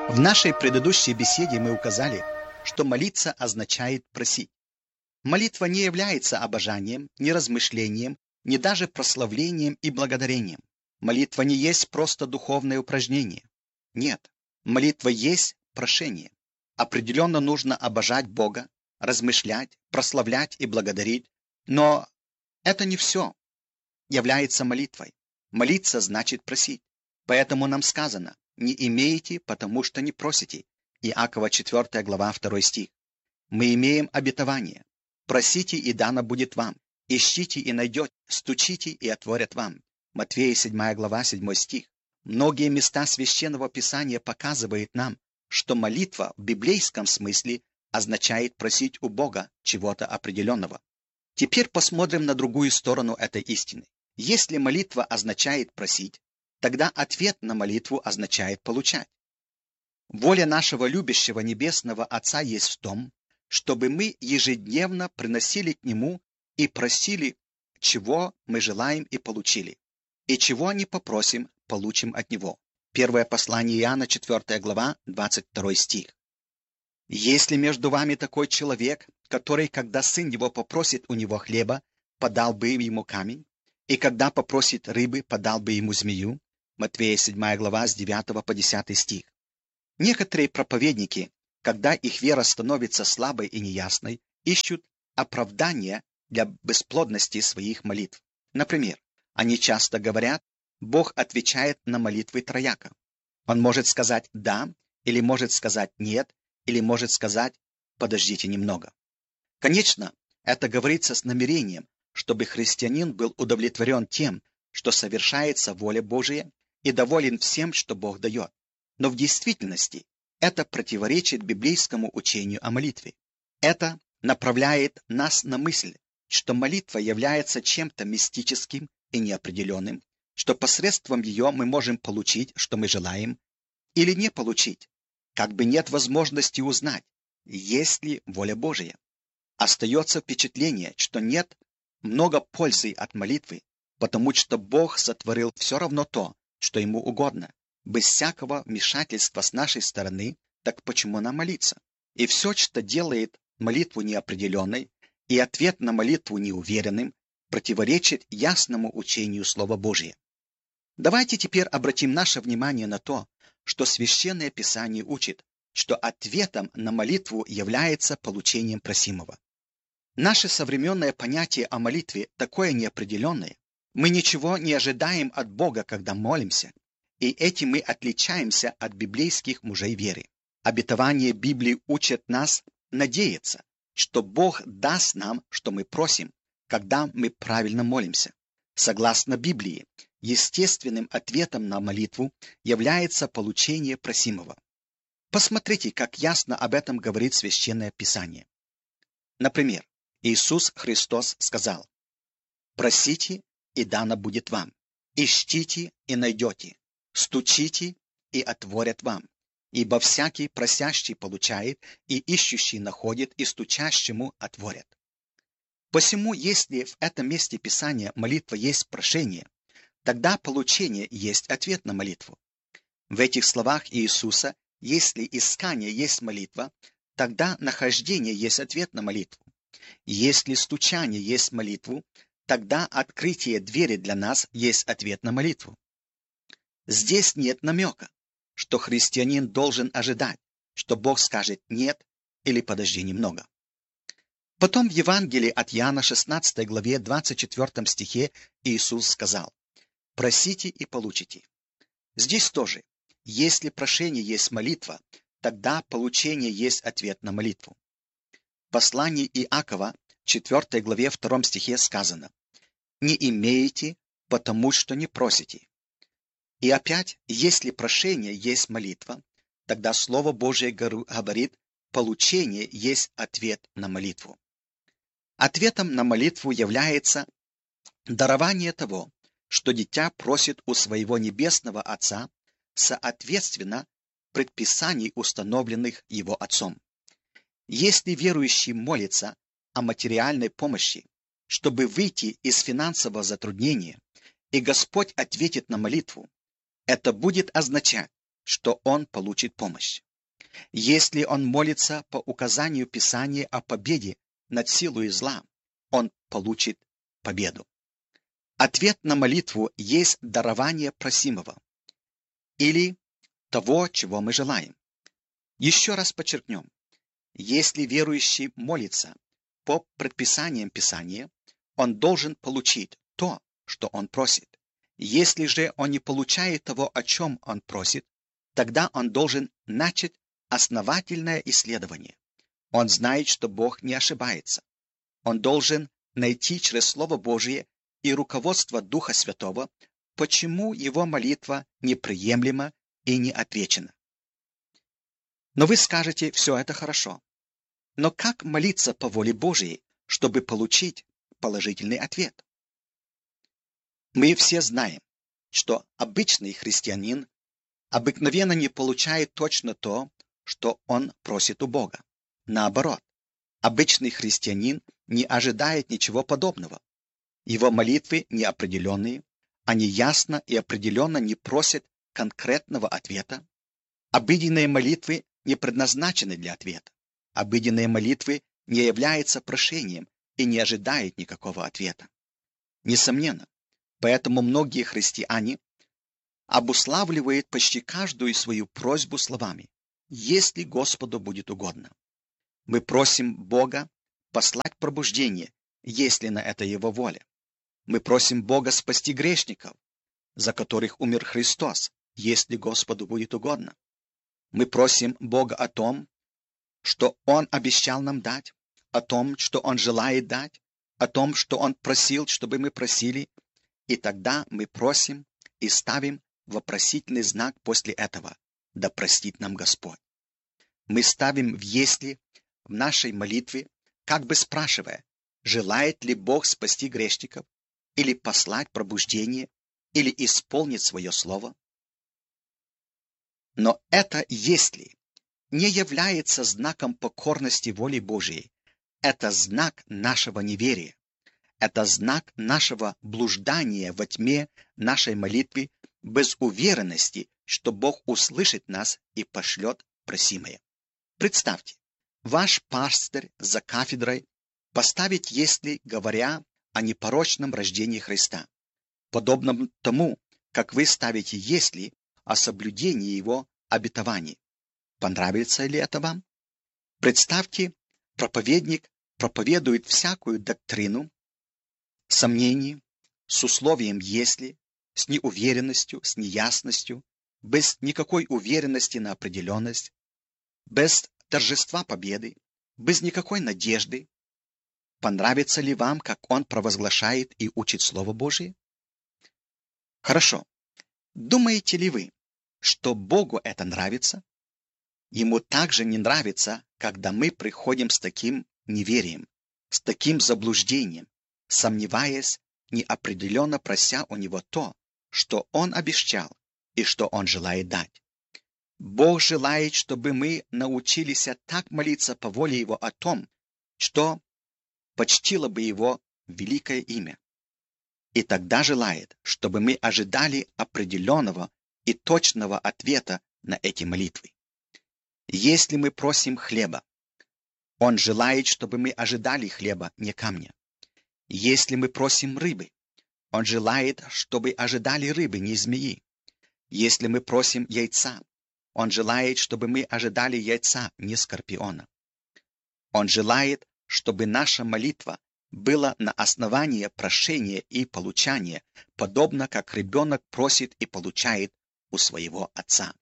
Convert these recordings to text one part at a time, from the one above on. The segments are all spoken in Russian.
В нашей предыдущей беседе мы указали, что молиться означает просить. Молитва не является обожанием, ни размышлением, ни даже прославлением и благодарением. Молитва не есть просто духовное упражнение. Нет, молитва есть прошение. Определенно нужно обожать Бога, размышлять, прославлять и благодарить, но это не все является молитвой. Молиться значит просить. Поэтому нам сказано: «Не имеете, потому что не просите». Иакова 4 глава 2 стих. Мы имеем обетование: «Просите, и дано будет вам, ищите, и найдете, стучите, и отворят вам». Матфея 7 глава 7 стих. Многие места Священного Писания показывают нам, что молитва в библейском смысле означает просить у Бога чего-то определенного. Теперь посмотрим на другую сторону этой истины. Если молитва означает просить, тогда ответ на молитву означает получать. Воля нашего любящего Небесного Отца есть в том, чтобы мы ежедневно приносили к Нему и просили, чего мы желаем, и получили, и чего не попросим, получим от Него. Первое послание Иоанна, 4 глава, 22 стих. «Если между вами такой человек, который, когда сын его попросит у него хлеба, подал бы ему камень, и когда попросит рыбы, подал бы ему змею». Матфея 7 глава с 9 по 10 стих. Некоторые проповедники, когда их вера становится слабой и неясной, ищут оправдания для бесплодности своих молитв. Например, они часто говорят: Бог отвечает на молитвы трояко. Он может сказать «да», или может сказать «нет», или может сказать «подождите немного». Конечно, это говорится с намерением, чтобы христианин был удовлетворен тем, что совершается воля Божия, и доволен всем, что Бог дает. Но в действительности это противоречит библейскому учению о молитве. Это направляет нас на мысль, что молитва является чем-то мистическим и неопределенным, что посредством ее мы можем получить, что мы желаем, или не получить, как бы нет возможности узнать, есть ли воля Божия. Остается впечатление, что нет много пользы от молитвы, потому что Бог сотворил все равно то, что Ему угодно, без всякого вмешательства с нашей стороны. Так почему нам молиться? И все, что делает молитву неопределенной и ответ на молитву неуверенным, противоречит ясному учению Слова Божия. Давайте теперь обратим наше внимание на то, что Священное Писание учит, что ответом на молитву является получением просимого. Наше современное понятие о молитве такое неопределенное. Мы ничего не ожидаем от Бога, когда молимся, и этим мы отличаемся от библейских мужей веры. Обетование Библии учит нас надеяться, что Бог даст нам, что мы просим, когда мы правильно молимся. Согласно Библии, естественным ответом на молитву является получение просимого. Посмотрите, как ясно об этом говорит Священное Писание. Например, Иисус Христос сказал: «Просите, и дано будет вам, ищите, и найдете, стучите, и отворят вам. Ибо всякий просящий получает, и ищущий находит, и стучащему отворят». Посему, если в этом месте Писания молитва есть прошение, тогда получение есть ответ на молитву. В этих словах Иисуса, если искание есть молитва, тогда нахождение есть ответ на молитву. Если стучание есть молитву, тогда открытие двери для нас есть ответ на молитву. Здесь нет намека, что христианин должен ожидать, что Бог скажет «нет» или «подожди немного». Потом в Евангелии от Иоанна 16 главе 24 стихе Иисус сказал: «Просите и получите». Здесь тоже, если прошение есть молитва, тогда получение есть ответ на молитву. В послании Иакова, 4 главе 2 стихе сказано: «Не имеете, потому что не просите». И опять, если прошение есть молитва, тогда Слово Божие говорит: получение есть ответ на молитву. Ответом на молитву является дарование того, что дитя просит у своего Небесного Отца, соответственно предписаний, установленных его Отцом. Если верующий молится о материальной помощи, чтобы выйти из финансового затруднения, и Господь ответит на молитву, это будет означать, что он получит помощь. Если он молится по указанию Писания о победе над силой зла, он получит победу. Ответ на молитву есть дарование просимого или того, чего мы желаем. Еще раз подчеркнем, если верующий молится по предписаниям Писания, он должен получить то, что он просит. Если же он не получает того, о чем он просит, тогда он должен начать основательное исследование. Он знает, что Бог не ошибается. Он должен найти через Слово Божие и руководство Духа Святого, почему его молитва неприемлема и не отвечена. Но вы скажете, все это хорошо. Но как молиться по воле Божией, чтобы получить положительный ответ? Мы все знаем, что обычный христианин обыкновенно не получает точно то, что он просит у Бога. Наоборот, обычный христианин не ожидает ничего подобного. Его молитвы неопределенные, они ясно и определенно не просят конкретного ответа. Обыденные молитвы не предназначены для ответа. Обыденные молитвы не являются прошением и не ожидают никакого ответа. Несомненно, поэтому многие христиане обуславливают почти каждую свою просьбу словами «если Господу будет угодно». Мы просим Бога послать пробуждение, если на это Его воля. Мы просим Бога спасти грешников, за которых умер Христос, если Господу будет угодно. Мы просим Бога о том, что Он обещал нам дать, о том, что Он желает дать, о том, что Он просил, чтобы мы просили, и тогда мы просим и ставим вопросительный знак после этого «Да простит нам Господь». Мы ставим в «если» в нашей молитве, как бы спрашивая, желает ли Бог спасти грешников, или послать пробуждение, или исполнить свое слово. Но это «если» не является знаком покорности воли Божией. Это знак нашего неверия. Это знак нашего блуждания во тьме нашей молитвы без уверенности, что Бог услышит нас и пошлет просимое. Представьте, ваш пастырь за кафедрой поставит «если», говоря о непорочном рождении Христа, подобно тому, как вы ставите «если» о соблюдении Его обетований. Понравится ли это вам? Представьте, проповедник проповедует всякую доктрину, сомнений, с условием «если», с неуверенностью, с неясностью, без никакой уверенности на определенность, без торжества победы, без никакой надежды. Понравится ли вам, как он провозглашает и учит Слово Божие? Хорошо. Думаете ли вы, что Богу это нравится? Ему также не нравится, когда мы приходим с таким неверием, с таким заблуждением, сомневаясь, неопределенно прося у Него то, что Он обещал и что Он желает дать. Бог желает, чтобы мы научились так молиться по воле Его о том, что почтило бы Его великое имя. И тогда желает, чтобы мы ожидали определенного и точного ответа на эти молитвы. Если мы просим хлеба, Он желает, чтобы мы ожидали хлеба, не камня. Если мы просим рыбы, Он желает, чтобы ожидали рыбы, не змеи. Если мы просим яйца, Он желает, чтобы мы ожидали яйца, не скорпиона. Он желает, чтобы наша молитва была на основании прошения и получания, подобно как ребенок просит и получает у своего отца.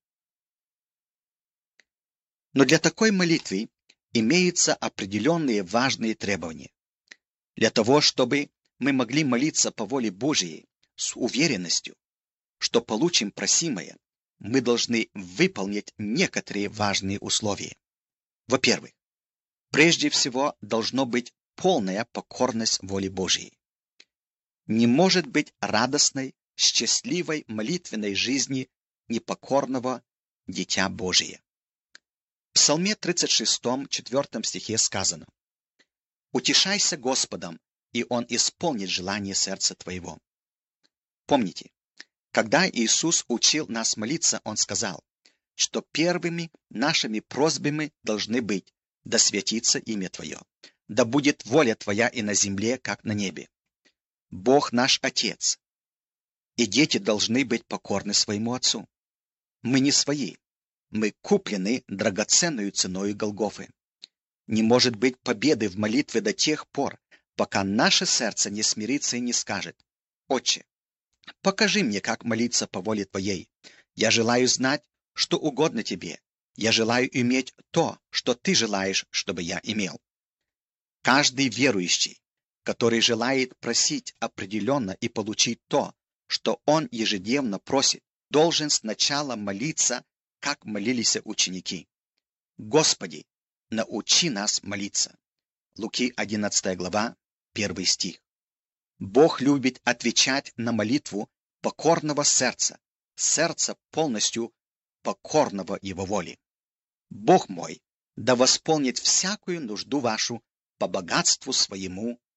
Но для такой молитвы имеются определенные важные требования. Для того, чтобы мы могли молиться по воле Божией с уверенностью, что получим просимое, мы должны выполнить некоторые важные условия. Во-первых, прежде всего должно быть полная покорность воле Божией. Не может быть радостной, счастливой молитвенной жизни непокорного дитя Божия. В Псалме 36, 4 стихе сказано: «Утешайся Господом, и Он исполнит желание сердца твоего». Помните, когда Иисус учил нас молиться, Он сказал: что первыми нашими просьбами должны быть: «Да святится имя Твое, да будет воля Твоя и на земле, как на небе». Бог наш Отец, и дети должны быть покорны своему Отцу. Мы не свои, мы куплены драгоценную ценою Голгофы. Не может быть победы в молитве до тех пор, пока наше сердце не смирится и не скажет: «Отче, покажи мне, как молиться по воле Твоей. Я желаю знать, что угодно Тебе. Я желаю иметь то, что Ты желаешь, чтобы я имел». Каждый верующий, который желает просить определенно и получить то, что он ежедневно просит, должен сначала молиться, как молились ученики: «Господи, научи нас молиться». Луки 11 глава, 1 стих. Бог любит отвечать на молитву покорного сердца, сердца полностью покорного Его воле. Бог мой да восполнит всякую нужду вашу по богатству своему